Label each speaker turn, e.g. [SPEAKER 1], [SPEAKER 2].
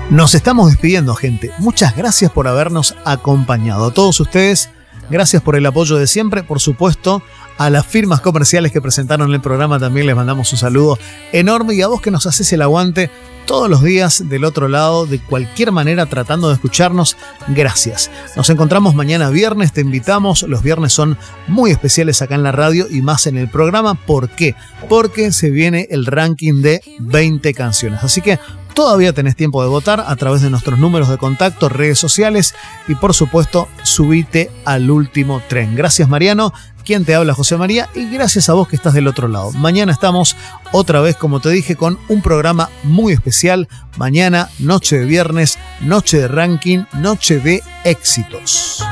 [SPEAKER 1] Nos estamos despidiendo, gente. Muchas gracias por habernos acompañado. A todos ustedes, gracias por el apoyo de siempre. Por supuesto, a las firmas comerciales que presentaron el programa también les mandamos un saludo enorme. Y a vos que nos haces el aguante todos los días del otro lado, de cualquier manera tratando de escucharnos, gracias. Nos encontramos mañana viernes, te invitamos. Los viernes son muy especiales acá en la radio y más en el programa. ¿Por qué? Porque se viene el ranking de 20 canciones. Así que todavía tenés tiempo de votar a través de nuestros números de contacto, redes sociales y por supuesto subite al último tren. Gracias, Mariano, quien te habla, José María, y gracias a vos que estás del otro lado. Mañana estamos otra vez, como te dije, con un programa muy especial. Mañana, noche de viernes, noche de ranking, noche de éxitos.